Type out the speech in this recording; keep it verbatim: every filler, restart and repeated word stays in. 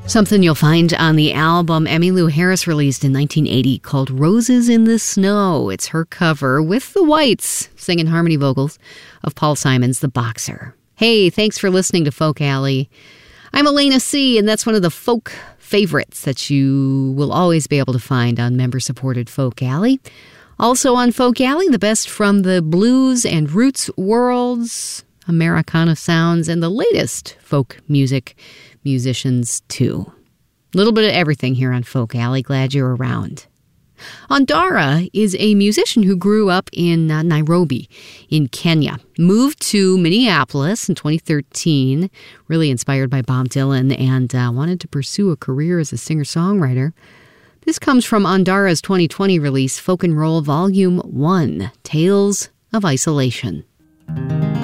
Something you'll find on the album Emmylou Harris released in nineteen eighty called Roses in the Snow. It's her cover with the Whites singing harmony vocals of Paul Simon's The Boxer. Hey, thanks for listening to Folk Alley. I'm Elena C., and that's one of the folk favorites that you will always be able to find on member-supported Folk Alley. Also on Folk Alley, the best from the blues and roots worlds, Americana sounds, and the latest folk music musicians, too. A little bit of everything here on Folk Alley. Glad you're around. Ondara is a musician who grew up in uh, Nairobi in Kenya, moved to Minneapolis in twenty thirteen, really inspired by Bob Dylan, and uh, wanted to pursue a career as a singer-songwriter. This comes from Ondara's twenty twenty release, Folk and Roll Volume one, Tales of Isolation.